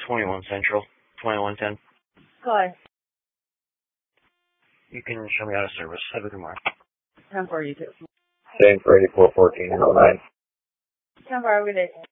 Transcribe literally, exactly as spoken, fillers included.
twenty-one Central, twenty-one ten. Hi. You can show me out of service. Have a good morning. ten four, you too. Same for eighty-four fourteen oh nine. ten four, have a good day.